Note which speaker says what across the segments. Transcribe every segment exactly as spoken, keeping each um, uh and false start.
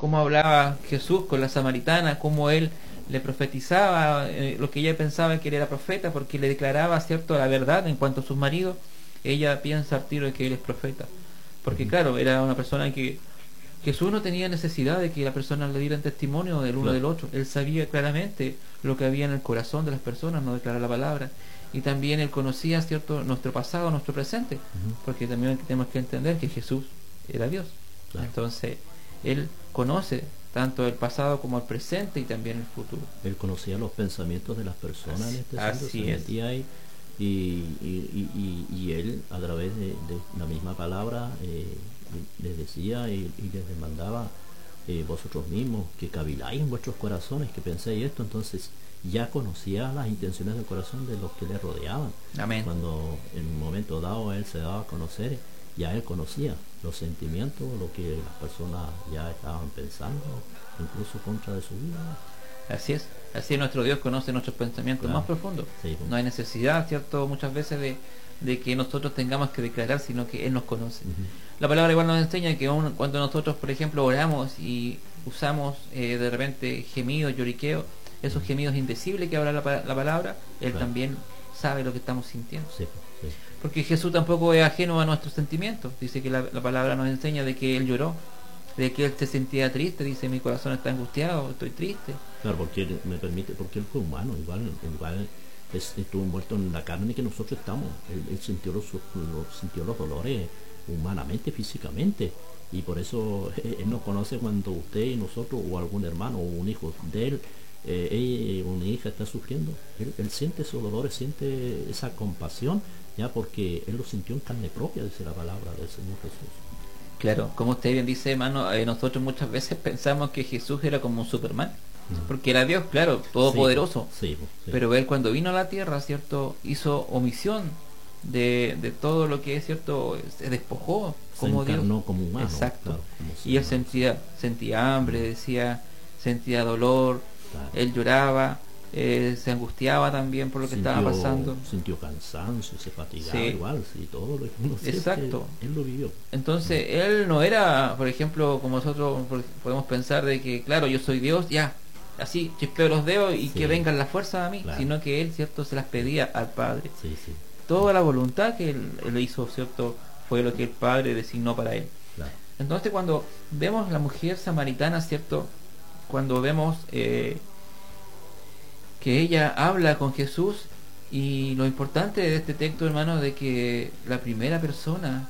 Speaker 1: cómo hablaba Jesús con la samaritana, cómo él le profetizaba eh, lo que ella pensaba que él era profeta, porque le declaraba, cierto, la verdad en cuanto a sus maridos. Ella piensa al tiro de que él es profeta, porque claro, era una persona que Jesús no tenía necesidad de que la persona le dieran testimonio del uno
Speaker 2: Claro.
Speaker 1: del otro. Él sabía claramente lo que había en el corazón de las personas, no declara la palabra. Y también él conocía, cierto, nuestro pasado, nuestro presente,
Speaker 2: Ujú.
Speaker 1: porque también tenemos que entender que Jesús era Dios.
Speaker 2: Claro.
Speaker 1: Entonces, él conoce tanto el pasado como el presente y también el futuro.
Speaker 2: Él conocía los pensamientos de las personas en este sentido,
Speaker 1: Así
Speaker 2: se
Speaker 1: es.
Speaker 2: metía ahí y, y, y, y, y él a través de, de la misma palabra eh, les decía y, y les demandaba eh, vosotros mismos que caviláis en vuestros corazones, que penséis esto. Entonces ya conocía las intenciones del corazón de los que le rodeaban.
Speaker 1: Amén.
Speaker 2: Cuando en un momento dado él se daba a conocer, ya él conocía los sentimientos, lo que las personas ya estaban pensando, incluso contra de su vida.
Speaker 1: Así es. Así es, nuestro Dios conoce nuestros pensamientos
Speaker 2: Claro.
Speaker 1: más profundos.
Speaker 2: Sí,
Speaker 1: No hay necesidad, ¿cierto?, muchas veces de, de que nosotros tengamos que declarar, sino que Él nos conoce.
Speaker 2: Ujú.
Speaker 1: La palabra igual nos enseña que aun cuando nosotros, por ejemplo, oramos y usamos eh, de repente gemidos, lloriqueos, esos gemidos indecibles que habla la, pa- la palabra, Él
Speaker 2: Claro.
Speaker 1: también sabe lo que estamos sintiendo.
Speaker 2: Sí, sí.
Speaker 1: Porque Jesús tampoco es ajeno a nuestros sentimientos. Dice que la, la palabra nos enseña de que Él lloró, de que Él se sentía triste. Dice, mi corazón está angustiado, estoy triste.
Speaker 2: Claro, porque él me permite, porque él fue humano, igual, igual es- estuvo envuelto en la carne que nosotros estamos. Él, él sintió los, los- sintió los dolores humanamente, físicamente, y por eso eh, él nos conoce cuando usted y nosotros o algún hermano o un hijo de él, eh, ella, una hija está sufriendo. Él, él siente esos dolores, siente esa compasión, ya porque él lo sintió en carne propia, dice la palabra del Señor Jesús.
Speaker 1: Claro, como usted bien dice, hermano, eh, nosotros muchas veces pensamos que Jesús era como un Superman,
Speaker 2: Ujú.
Speaker 1: porque era Dios, claro, todopoderoso.
Speaker 2: Sí, sí.
Speaker 1: Pero Él cuando vino a la tierra, ¿cierto?, hizo omisión de, de todo lo que es, ¿cierto?, se despojó
Speaker 2: Se
Speaker 1: como Dios.
Speaker 2: encarnó como humano.
Speaker 1: Exacto.
Speaker 2: Claro, como ser
Speaker 1: Y Él
Speaker 2: humano.
Speaker 1: sentía, sentía hambre, decía, sentía dolor,
Speaker 2: Claro.
Speaker 1: Él lloraba, eh, se angustiaba también por lo que
Speaker 2: Sintió-
Speaker 1: estaba pasando.
Speaker 2: Sintió cansancio, se fatigaba
Speaker 1: Sí.
Speaker 2: igual, sí, todo lo que uno siente,
Speaker 1: Exacto.
Speaker 2: él lo vivió.
Speaker 1: Entonces, Él no era, por ejemplo, como nosotros por- podemos pensar de que, claro, yo soy Dios, ya, así, chispeo los dedos y
Speaker 2: Sí.
Speaker 1: que vengan las fuerzas a mí,
Speaker 2: Claro.
Speaker 1: sino que Él, ¿cierto?, se las pedía al Padre.
Speaker 2: Sí, sí,
Speaker 1: Toda la voluntad que Él, él hizo, ¿cierto?, fue lo que el Padre designó para Él.
Speaker 2: claro.
Speaker 1: Entonces, cuando vemos la mujer samaritana, ¿cierto?, cuando vemos eh, que ella habla con Jesús, y lo importante de este texto, hermano, de que la primera persona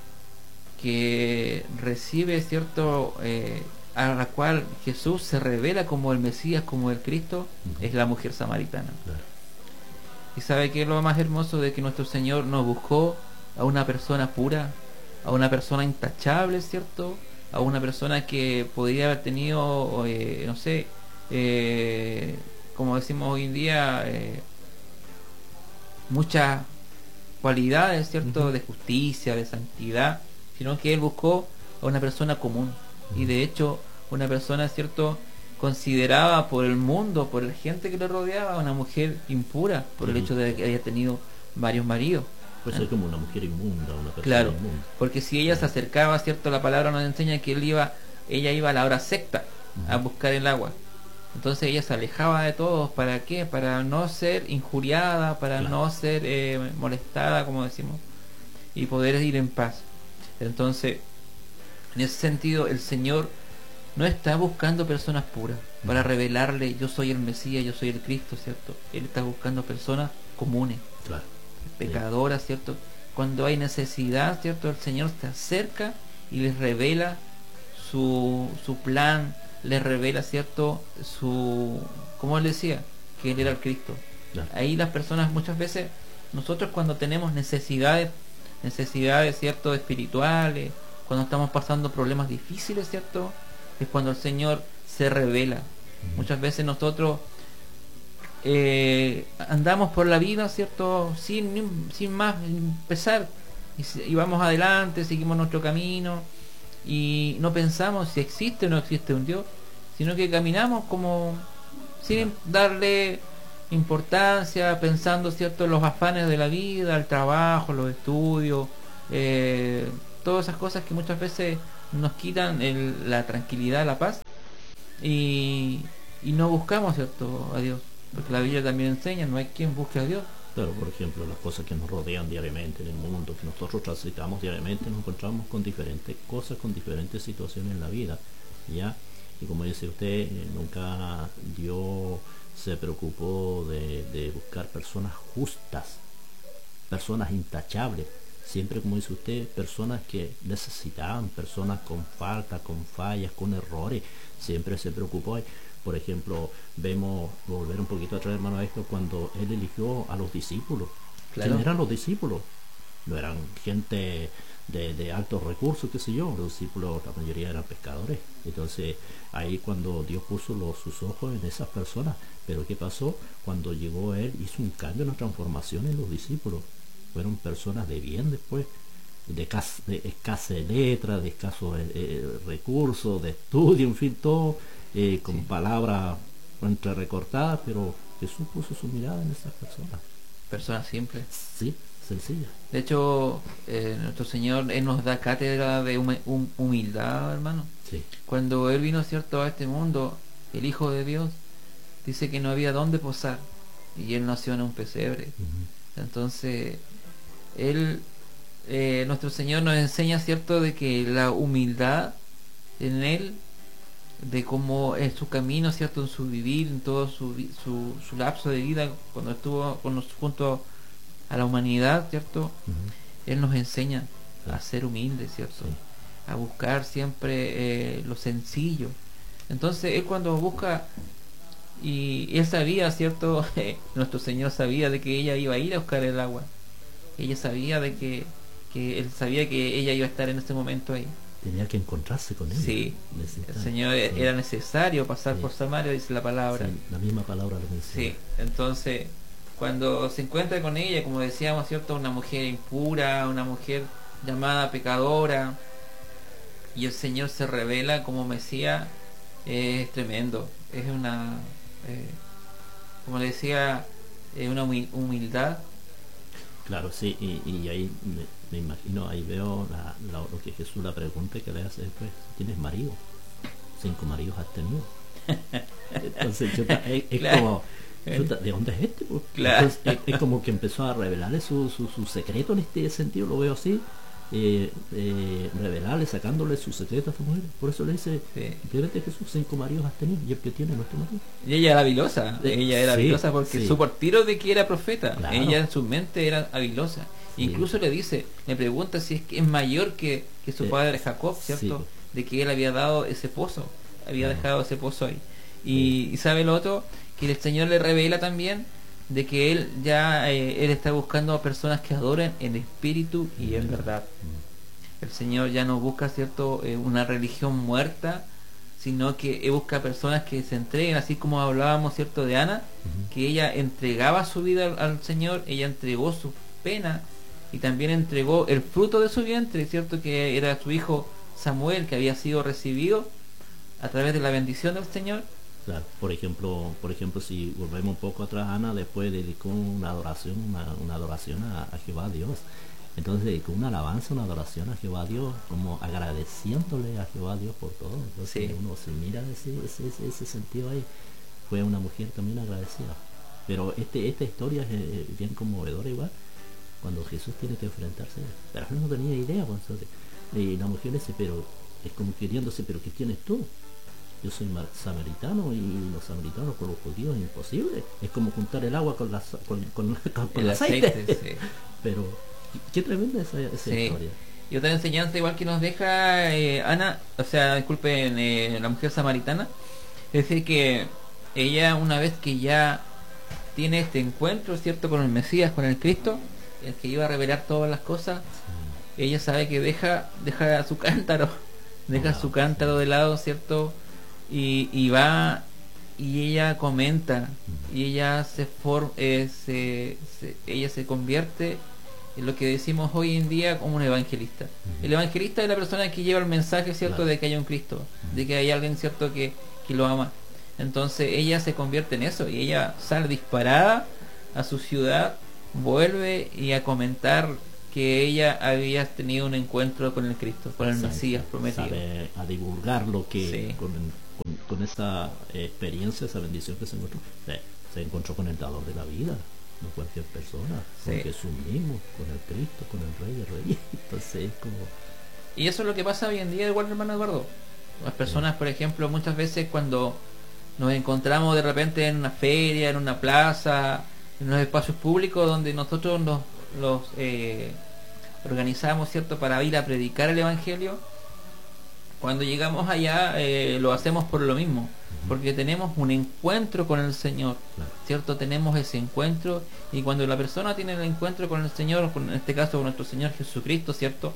Speaker 1: que recibe, cierto, eh, a la cual Jesús se revela como el Mesías, como el Cristo,
Speaker 2: Ujú.
Speaker 1: es la mujer samaritana.
Speaker 2: Claro.
Speaker 1: Y sabe que es lo más hermoso de que nuestro Señor nos buscó a una persona pura, a una persona intachable, ¿cierto? A una persona que podría haber tenido, eh, no sé, eh, como decimos hoy en día, eh, muchas cualidades, ¿cierto?,
Speaker 2: Ujú.
Speaker 1: de justicia, de santidad, sino que Él buscó a una persona común. Y de hecho, una persona, ¿cierto?, consideraba por el mundo, por la gente que le rodeaba, una mujer impura, por el
Speaker 2: Ujú.
Speaker 1: hecho de que haya tenido varios maridos.
Speaker 2: Pues es como una mujer inmunda, una persona
Speaker 1: Claro,
Speaker 2: inmunda.
Speaker 1: porque si ella se acercaba, ¿cierto?, la palabra nos enseña que él iba, ella iba a la hora sexta a
Speaker 2: Ujú.
Speaker 1: buscar el agua. Entonces ella se alejaba de todos. ¿Para qué? Para no ser injuriada, para
Speaker 2: Claro.
Speaker 1: no ser eh, molestada, como decimos, y poder ir en paz. Entonces, en ese sentido, el Señor no está buscando personas puras para
Speaker 2: Ujú.
Speaker 1: revelarle, yo soy el Mesías, yo soy el Cristo, ¿cierto? Él está buscando personas comunes,
Speaker 2: Claro.
Speaker 1: pecadoras, ¿cierto? Cuando hay necesidad, ¿cierto?, el Señor se acerca y les revela su, su plan, les revela, ¿cierto?, su, como él decía, que él era el Cristo.
Speaker 2: Claro.
Speaker 1: Ahí las personas muchas veces, nosotros cuando tenemos necesidades, necesidades, ¿cierto?, espirituales, cuando estamos pasando problemas difíciles, ¿cierto?, es cuando el Señor se revela.
Speaker 2: Ujú.
Speaker 1: Muchas veces nosotros eh, andamos por la vida, ¿cierto?, sin, sin más empezar, y, si- y vamos adelante, seguimos nuestro camino, y no pensamos si existe o no existe un Dios, sino que caminamos como sin darle importancia, pensando, ¿cierto?, en los afanes de la vida, el trabajo, los estudios, eh, todas esas cosas que muchas veces nos quitan el, la tranquilidad, la paz, y, y no buscamos, ¿cierto?, a Dios, porque la Biblia también enseña, no hay quien busque a Dios.
Speaker 2: Claro, por ejemplo, las cosas que nos rodean diariamente en el mundo, que nosotros transitamos diariamente, nos encontramos con diferentes cosas, con diferentes situaciones en la vida, ¿ya? Y como dice usted, eh, nunca Dios se preocupó de, de buscar personas justas, personas intachables. Siempre, como dice usted, personas que necesitaban, personas con faltas, con fallas, con errores, siempre se preocupó. Por ejemplo, vemos, volver un poquito atrás, hermano, a esto, cuando él eligió a los discípulos. Claro. ¿Quién eran los discípulos? No eran gente de, de altos recursos, qué sé yo. Los discípulos, la mayoría eran pescadores. Entonces, ahí cuando Dios puso los, sus ojos en esas personas. Pero ¿qué pasó? Cuando llegó él, hizo un cambio, una transformación en los discípulos. Fueron personas de bien después, de, cas, de escasez de letras, de escasos eh, recursos, de estudio, en fin, todo eh, con sí. palabras entre recortadas, pero Jesús puso su mirada en esas personas.
Speaker 1: Personas simples.
Speaker 2: Sí, sencillas.
Speaker 1: De hecho, eh, nuestro Señor, Él nos da cátedra de hum, hum, humildad, hermano.
Speaker 2: Sí.
Speaker 1: Cuando Él vino, cierto, a este mundo, el Hijo de Dios, dice que no había dónde posar, y Él nació en un pesebre. Uh-huh. Entonces, Él, eh, nuestro Señor nos enseña, cierto, de que la humildad en Él, de cómo es su camino, cierto, en su vivir, en todo su, su, su lapso de vida, cuando estuvo con nos, junto a la humanidad, cierto, uh-huh. Él nos enseña a ser humildes, cierto, sí. a buscar siempre eh, lo sencillo. Entonces Él cuando busca, y Él sabía, cierto, nuestro Señor sabía de que ella iba a ir a buscar el agua. Ella sabía de que, que él sabía que ella iba a estar en ese momento ahí.
Speaker 2: Tenía que encontrarse con él.
Speaker 1: Sí, Necesitaba. El Señor sí. era necesario pasar sí. por Samaria, dice la palabra.
Speaker 2: Sí, la misma palabra lo menciona.
Speaker 1: Sí, entonces cuando se encuentra con ella, como decíamos, cierto, una mujer impura, una mujer llamada pecadora, y el Señor se revela como Mesías, eh, es tremendo. Es una, eh, como le decía, eh, una humildad.
Speaker 2: Claro, sí, y, y ahí me, me imagino, ahí veo la, la, lo que Jesús la pregunta que le hace después: ¿tienes marido? Cinco maridos has tenido. Entonces yo, es, es claro. como, yo, ¿de dónde es este? Pues?
Speaker 1: Claro.
Speaker 2: Entonces, es, es como que empezó a revelarle su, su, su secreto en este sentido, lo veo así, eh, eh, revelarle, sacándole su secreto a esta mujer. Por eso le dice, sí. Fíjate, Jesús, cinco maridos has tenido, y el que tiene no es tu marido.
Speaker 1: Y ella era habilosa, eh, ella era sí, habilosa porque sí. supo al tiro de que era profeta. Claro. Ella en su mente era habilosa. Sí. Incluso le dice, le pregunta si es que es mayor que, que su eh, padre Jacob, ¿cierto? Sí. De que él había dado ese pozo, había claro. dejado ese pozo ahí. Y, sí. y sabe lo otro, que el Señor le revela también de que él ya eh, él está buscando a personas que adoren en espíritu y en verdad. El Señor ya no busca, cierto, eh, una religión muerta, sino que busca personas que se entreguen, así como hablábamos, cierto, de Ana, uh-huh. que ella entregaba su vida al, al Señor, ella entregó su pena y también entregó el fruto de su vientre, cierto, que era su hijo Samuel, que había sido recibido a través de la bendición del Señor.
Speaker 2: Claro, por ejemplo, por ejemplo, si volvemos un poco atrás, Ana después dedicó una adoración, una, una adoración a, a Jehová Dios. Entonces dedicó una alabanza, una adoración a Jehová Dios, como agradeciéndole a Jehová Dios por todo. Entonces sí. uno se mira ese, ese, ese, ese sentido ahí. Fue una mujer también agradecida. Pero este, esta historia es bien conmovedora igual, cuando Jesús tiene que enfrentarse. Pero él no tenía idea. Pues, entonces, y la mujer dice, pero es como queriéndose, pero ¿qué tienes tú? Yo soy samaritano, y los samaritanos con los judíos es imposible. Es como juntar el agua con, la, con, con, con, con el aceite. aceite sí. Pero qué tremenda esa, esa sí. historia.
Speaker 1: Y otra enseñanza igual que nos deja eh, Ana, o sea, disculpen, eh, la mujer samaritana, es decir que ella, una vez que ya tiene este encuentro, cierto, con el Mesías, con el Cristo, el que iba a revelar todas las cosas, sí. ella sabe que deja deja su cántaro, deja wow. su cántaro de lado, cierto, y, y va y ella comenta, uh-huh. y ella se, for, eh, se, se ella se convierte en lo que decimos hoy en día como un evangelista. Uh-huh. El evangelista es la persona que lleva el mensaje, cierto, claro. de que hay un Cristo, uh-huh. de que hay alguien, cierto, que, que lo ama. Entonces ella se convierte en eso, y ella sale disparada a su ciudad, vuelve y a comentar que ella había tenido un encuentro con el Cristo, con el
Speaker 2: Exacto.
Speaker 1: Mesías prometido.
Speaker 2: Sabe a divulgar lo que
Speaker 1: Sí.
Speaker 2: con, con, con esa experiencia, esa bendición que se encontró, se, se encontró con el dador de la vida, no cualquier persona, con
Speaker 1: Sí.
Speaker 2: Jesús mismo, con el Cristo, con el Rey de Reyes. Entonces es como...
Speaker 1: Y eso es lo que pasa hoy en día, igual, hermano Eduardo. Las personas, por ejemplo, muchas veces cuando nos encontramos de repente en una feria, en una plaza, en unos espacios públicos donde nosotros nos los eh, organizamos, ¿cierto?, para ir a predicar el Evangelio. Cuando llegamos allá eh, lo hacemos por lo mismo, porque tenemos un encuentro con el Señor,
Speaker 2: Claro.
Speaker 1: ¿cierto? Tenemos ese encuentro, y cuando la persona tiene el encuentro con el Señor, con, en este caso con nuestro Señor Jesucristo, ¿cierto?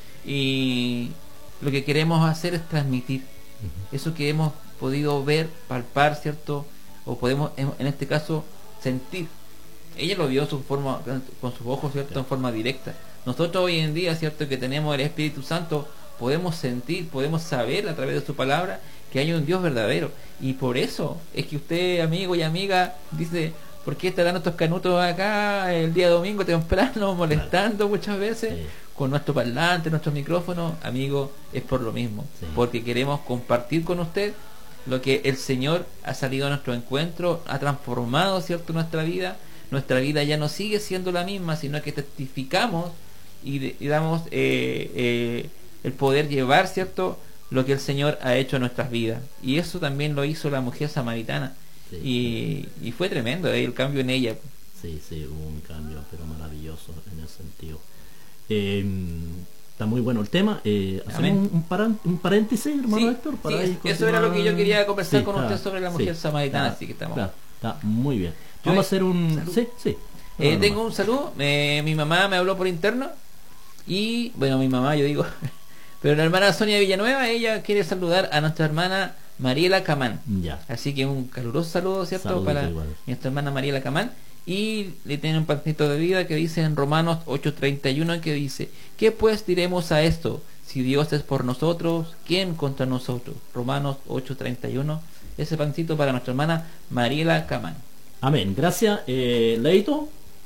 Speaker 1: Y lo que queremos hacer es transmitir
Speaker 2: Ujú.
Speaker 1: eso que hemos podido ver, palpar, ¿cierto? O podemos, en, en este caso, sentir. Ella lo vio su forma, con sus ojos, ¿cierto? En forma directa. Nosotros hoy en día, ¿cierto?, que tenemos el Espíritu Santo, podemos sentir, podemos saber a través de su palabra que hay un Dios verdadero. Y por eso es que usted, amigo y amiga, dice, ¿por qué estarán estos canutos acá el día domingo temprano molestando muchas veces?
Speaker 2: Sí.
Speaker 1: Con nuestro parlante, nuestro micrófono, amigo, es por lo mismo.
Speaker 2: Sí.
Speaker 1: Porque queremos compartir con usted lo que el Señor ha salido a nuestro encuentro, ha transformado, ¿cierto?, nuestra vida. Nuestra vida ya no sigue siendo la misma, sino que testificamos y, de- y damos eh, eh, el poder llevar, ¿cierto?, lo que el Señor ha hecho en nuestras vidas. Y eso también lo hizo la mujer samaritana.
Speaker 2: Sí.
Speaker 1: Y, y fue tremendo eh, el cambio en ella.
Speaker 2: Sí, sí, hubo un cambio, pero maravilloso en ese sentido. Eh, está muy bueno el tema. Eh, hacemos
Speaker 1: Amén.
Speaker 2: un, un, paran- un paréntesis, hermano
Speaker 1: Sí,
Speaker 2: Héctor, para
Speaker 1: sí,
Speaker 2: ir
Speaker 1: eso era lo que yo
Speaker 2: continuando.
Speaker 1: quería conversar
Speaker 2: Sí,
Speaker 1: con
Speaker 2: está,
Speaker 1: usted sobre la mujer
Speaker 2: sí,
Speaker 1: samaritana,
Speaker 2: está,
Speaker 1: así que estamos...
Speaker 2: Está, está muy bien.
Speaker 1: Yo
Speaker 2: Vamos a
Speaker 1: he-
Speaker 2: hacer un...
Speaker 1: Salud.
Speaker 2: Sí, sí.
Speaker 1: Eh,
Speaker 2: No, no,
Speaker 1: tengo
Speaker 2: no.
Speaker 1: un saludo. Eh, mi mamá me habló por interno. Y, bueno, mi mamá, yo digo. Pero la hermana Sonia Villanueva, ella quiere saludar a nuestra hermana Mariela Camán.
Speaker 2: Ya.
Speaker 1: Así que un caluroso saludo, ¿cierto?
Speaker 2: Saludito
Speaker 1: Para
Speaker 2: igual.
Speaker 1: nuestra hermana Mariela Camán. Y le tiene un pancito de vida que dice en Romanos ocho treinta y uno, que dice: ¿qué pues diremos a esto? Si Dios es por nosotros, ¿quién contra nosotros? Romanos ocho treinta y uno. Ese pancito para nuestra hermana Mariela Camán.
Speaker 2: Amén. Gracias. Eh, Leito.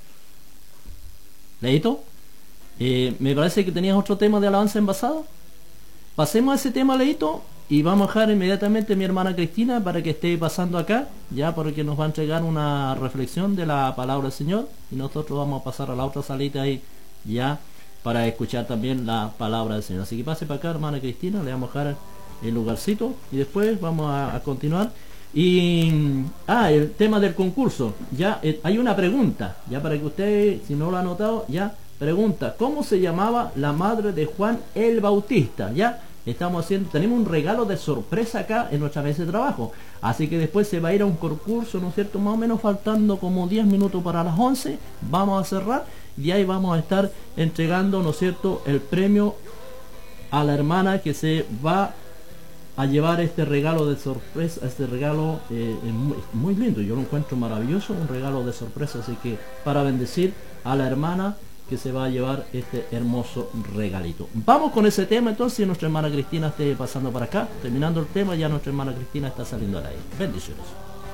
Speaker 2: Leito. Eh, me parece que tenías otro tema de alabanza envasado. Pasemos a ese tema, Leito, y vamos a dejar inmediatamente a mi hermana Cristina para que esté pasando acá, ya porque nos va a entregar una reflexión de la palabra del Señor, y nosotros vamos a pasar a la otra salita ahí ya para escuchar también la palabra del Señor. Así que pase para acá, hermana Cristina, le vamos a dejar el lugarcito y después vamos a, a continuar. Y ah, el tema del concurso, ya eh, hay una pregunta, ya para que usted, si no lo ha notado, ya pregunta: ¿cómo se llamaba la madre de Juan el Bautista? Ya estamos haciendo, tenemos un regalo de sorpresa acá en nuestra mesa de trabajo, así que después se va a ir a un concurso, ¿no es cierto?, más o menos faltando como diez minutos para las once, vamos a cerrar y ahí vamos a estar entregando, ¿no es cierto?, el premio a la hermana que se va a llevar este regalo de sorpresa. Este regalo eh, es muy, muy lindo, yo lo encuentro maravilloso, un regalo de sorpresa, así que para bendecir a la hermana que se va a llevar este hermoso regalito. Vamos con ese tema entonces, nuestra hermana Cristina esté pasando para acá, terminando el tema, ya nuestra hermana Cristina está saliendo al aire. Bendiciones.